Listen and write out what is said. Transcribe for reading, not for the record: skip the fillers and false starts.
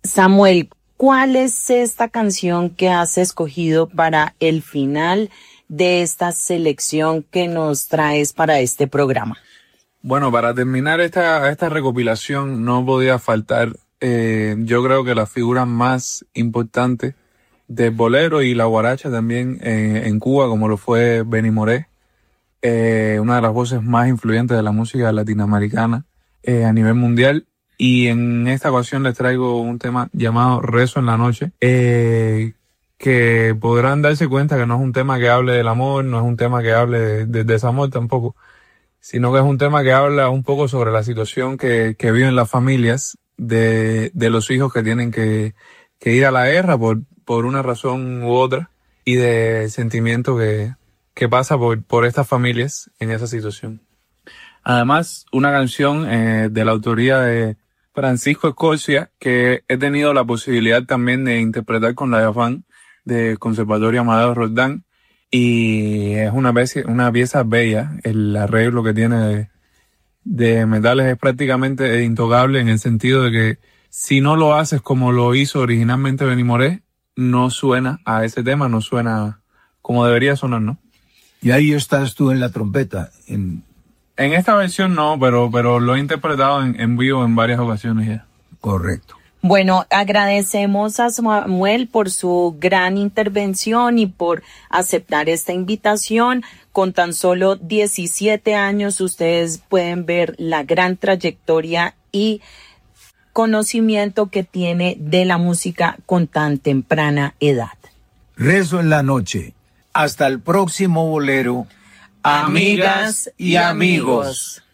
Samuel, ¿cuál es esta canción que has escogido para el final de esta selección que nos traes para este programa? Bueno, para terminar esta recopilación no podía faltar, yo creo que la figura más importante del bolero y la guaracha también en Cuba, como lo fue Benny Moré, una de las voces más influyentes de la música latinoamericana a nivel mundial. Y en esta ocasión les traigo un tema llamado Rezo en la Noche, que podrán darse cuenta que no es un tema que hable del amor, no es un tema que hable de desamor tampoco, sino que es un tema que habla un poco sobre la situación que viven las familias de los hijos que tienen que ir a la guerra por una razón u otra, y de sentimiento que pasa por estas familias en esa situación. Además, una canción de la autoría de Francisco Escocia, que he tenido la posibilidad también de interpretar con la Afán del Conservatorio Amadeo Roldán, y es una pieza bella. El arreglo que tiene de metales es prácticamente intocable, en el sentido de que si no lo haces como lo hizo originalmente Benny Moré, no suena a ese tema, no suena como debería sonar, ¿no? Y ahí estás tú en la trompeta. En esta versión no, pero lo he interpretado en vivo en varias ocasiones ya. Correcto. Bueno, agradecemos a Samuel por su gran intervención y por aceptar esta invitación. Con tan solo 17 años ustedes pueden ver la gran trayectoria y conocimiento que tiene de la música con tan temprana edad. Rezo en la Noche. Hasta el próximo bolero. Amigas y amigos.